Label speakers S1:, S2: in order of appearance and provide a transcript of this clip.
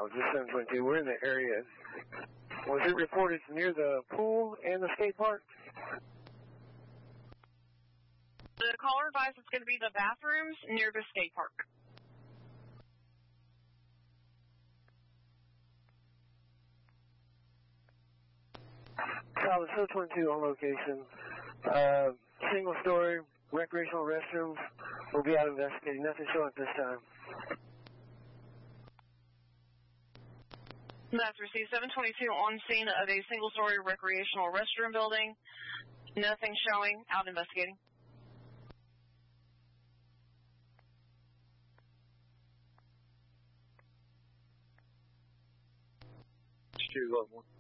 S1: this is 722. We're in the area. Was it reported near the pool and the skate park?
S2: The caller advised it's going to be the bathrooms near the skate park.
S1: Solid 722 on location. Single story, recreational restrooms. We'll be out investigating. Nothing showing at this time.
S2: That's received 722 on scene of a single-story recreational restroom building. Nothing showing. Out investigating.
S1: Two level.